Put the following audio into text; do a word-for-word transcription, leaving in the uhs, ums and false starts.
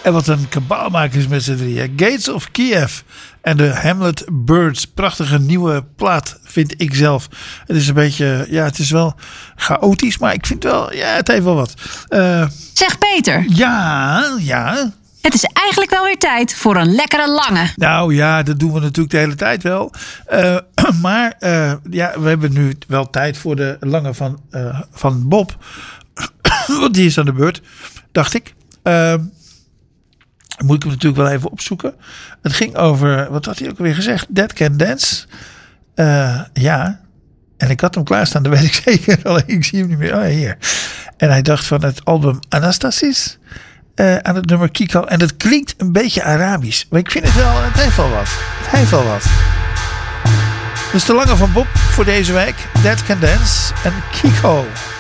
En wat een kabaalmakers met z'n drieën. Gates of Kiev en de Hamlet Birds. Prachtige nieuwe plaat, vind ik zelf. Het is een beetje, ja, het is wel chaotisch, maar ik vind wel, ja, het heeft wel wat. Uh, zeg Peter. Ja, ja. Het is eigenlijk wel weer tijd voor een lekkere lange. Nou ja, dat doen we natuurlijk de hele tijd wel. Uh, maar uh, ja, we hebben nu wel tijd voor de lange van, uh, van Bob. Want die is aan de beurt, dacht ik. Uh, moet ik hem natuurlijk wel even opzoeken. Het ging over, wat had hij ook weer gezegd? Dead Can Dance. Uh, ja, en ik had hem klaarstaan, dat weet ik zeker. Alleen ik zie hem niet meer. Oh, hier. En hij dacht van het album Anastasis. Uh, aan het nummer Kiko. En dat klinkt een beetje Arabisch. Maar ik vind het wel, het heeft wel wat. Het heeft wel wat. Dus de lange van Bob voor deze week. Dead Can Dance en Kiko.